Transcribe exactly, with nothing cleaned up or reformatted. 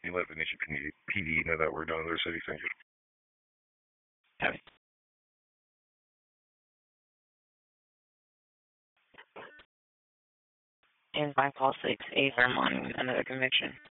You let Venetia P D know that we're done with their city. Thank you. Okay. And five call six, A Vermont, another conviction.